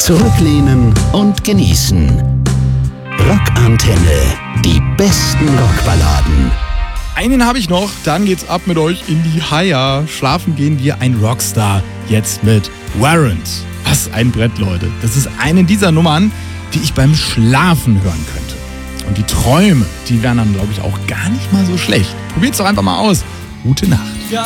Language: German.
Zurücklehnen und genießen. Rockantenne. Die besten Rockballaden. Einen habe ich noch, dann geht's ab mit euch in die Haia. Schlafen gehen wir ein Rockstar. Jetzt mit Warrant. Was ein Brett, Leute. Das ist eine dieser Nummern, die ich beim Schlafen hören könnte. Und die Träume, die wären dann, glaube ich, auch gar nicht mal so schlecht. Probiert's doch einfach mal aus. Gute Nacht.